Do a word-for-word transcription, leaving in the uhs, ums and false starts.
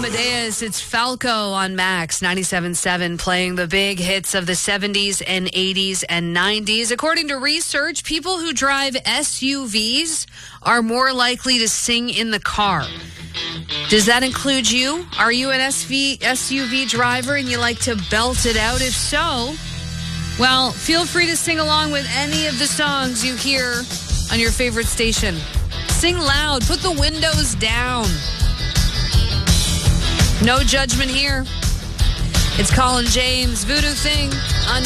Amadeus, it's Falco on Max ninety-seven point seven, playing the big hits of the seventies and eighties and nineties. According to research, people who drive S U Vs are more likely to sing in the car. Does that include you? Are you an S U V driver and you like to belt it out? If so, well, feel free to sing along with any of the songs you hear on your favorite station. Sing loud. Put the windows down. No judgment here. It's Colin James, Voodoo Thing on